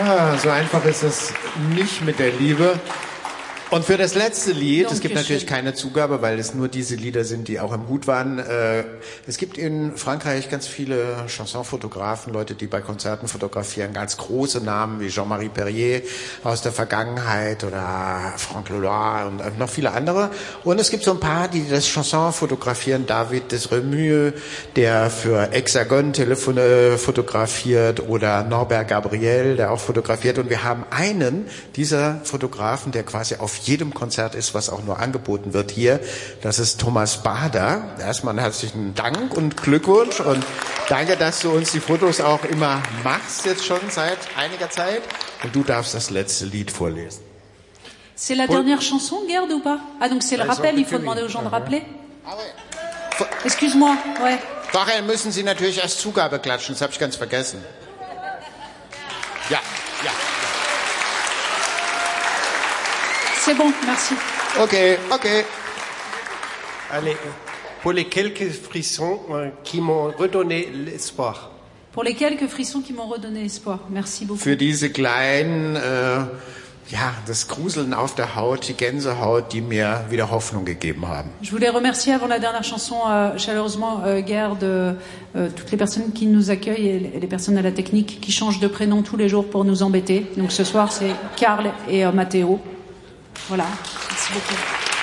Ah, so einfach ist es nicht mit der Liebe. Und für das letzte Lied, es gibt natürlich keine Zugabe, weil es nur diese Lieder sind, die auch im Gut waren. Es gibt in Frankreich ganz viele Chansonfotografen, Leute, die bei Konzerten fotografieren, ganz große Namen wie Jean-Marie Perrier aus der Vergangenheit oder Franck Leloir und noch viele andere. Und es gibt so ein paar, die das Chanson fotografieren. David Desremieux, der für Hexagon fotografiert, oder Norbert Gabriel, der auch fotografiert. Und wir haben einen dieser Fotografen, der quasi auf jedem Konzert ist, was auch nur angeboten wird hier. Das ist Thomas Bader. Erstmal herzlichen Dank und Glückwunsch und danke, dass du uns die Fotos auch immer machst, jetzt schon seit einiger Zeit. Und du darfst das letzte Lied vorlesen. C'est la dernière chanson, Gerd, ou pas? Ah, donc c'est le rappel, il faut demander aux gens de rappeler? Ah, ouais. Excuse-moi, ouais. Vorher müssen Sie natürlich erst Zugabe klatschen, das habe ich ganz vergessen. Ja, ja. C'est bon, merci. Okay, okay. Allez, pour les quelques frissons qui m'ont redonné l'espoir. Pour les quelques frissons qui m'ont redonné espoir. Merci beaucoup. Für diese kleinen, das Gruseln auf der Haut, die Gänsehaut, die mir wieder Hoffnung gegeben haben. Je voulais remercier avant la dernière chanson chaleureusement Gerd, toutes les personnes qui nous accueillent et les personnes à la technique qui changent de prénom tous les jours pour nous embêter. Donc ce soir c'est Karl et Matteo. Voilà, merci beaucoup.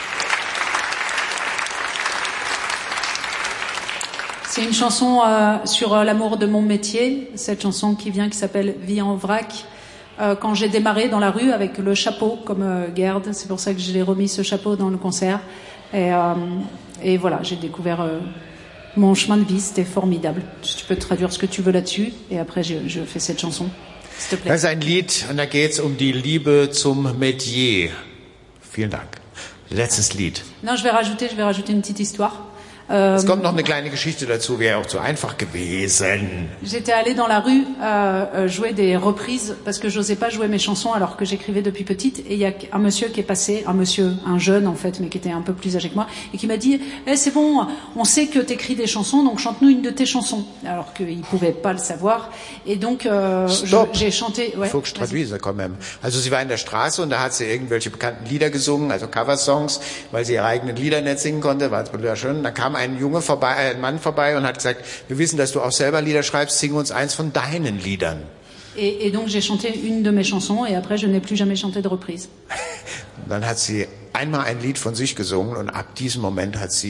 C'est une chanson sur l'amour de mon métier, cette chanson qui s'appelle Vie en vrac. Quand j'ai démarré dans la rue avec le chapeau comme Gerd, c'est pour ça que je l'ai remis ce chapeau dans le concert. Et voilà, j'ai découvert mon chemin de vie, c'était formidable. Tu peux traduire ce que tu veux là-dessus et après je fais cette chanson. S'il te plaît. Das ist ein Lied und da geht es um die Liebe zum Metier. Vielen Dank. Letztes Lied. Non, je vais rajouter une petite histoire. Es kommt noch eine kleine Geschichte dazu, wäre auch zu einfach gewesen. J'étais allée dans la rue jouer des reprises parce que j'osais pas jouer mes chansons alors que j'écrivais depuis petite. Et il y a un monsieur qui est passé, un jeune en fait, mais qui était un peu plus âgé que moi, et qui m'a dit c'est bon, on sait que t'écris des chansons, donc chante-nous une de tes chansons. Alors qu'il pouvait pas le savoir. Et donc j'ai chanté. Ouais, faut que je traduise quand même. Also sie war in der Straße und da hat sie irgendwelche bekannten Lieder gesungen, also Coversongs, weil sie ihre eigenen Lieder nicht singen konnte, war es schön. Da kam ein Mann vorbei und hat gesagt, wir wissen, dass du auch selber Lieder schreibst, sing uns eins von deinen Liedern. Et donc j'ai chanté une de mes chansons et après je n'ai plus jamais chanté de reprise. Dann hat sie einmal ein Lied von sich gesungen und ab diesem Moment hat sie